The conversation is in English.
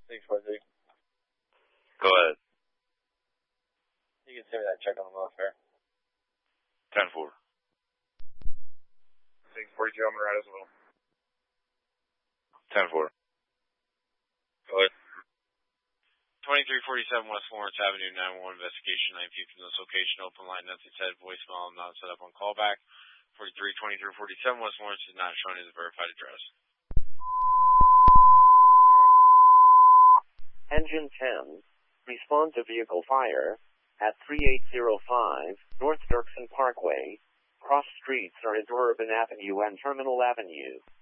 640. Go ahead. You can send me that check on the welfare. 10-4. 642 on the right as well. 10-4. Go ahead. 2347 West Lawrence Avenue, 911 investigation, 9 feet from this location, open line, nothing said, voicemail, not set up on callback. 432347 West Lawrence is not shown as a verified address. Engine 10, respond to vehicle fire at 3805 North Dirksen Parkway. Cross streets are Interurban Avenue and Terminal Avenue.